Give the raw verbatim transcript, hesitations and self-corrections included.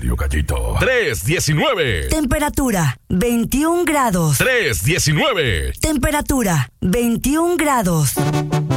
serio, gallito? tres diecinueve. Temperatura, veintiún grados. tres diecinueve. Temperatura, veintiún grados.